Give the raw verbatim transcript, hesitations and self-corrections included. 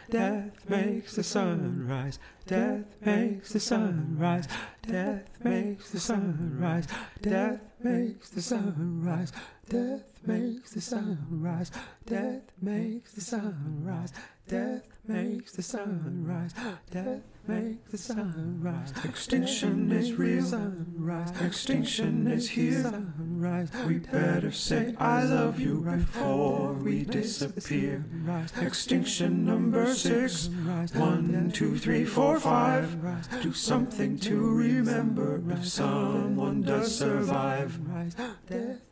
Death makes the sun rise. Death makes the sun rise. Death makes the sun rise. Death makes the sun rise. Death makes the sun rise. Death makes the sun rise. Death makes the sun rise. Death makes the sun rise. Extinction is real. Sunrise. Extinction is here. Sunrise. We better say I love you before we disappear. Extinction number six. One, two, three, four, five. Do something to remember if someone does survive. Death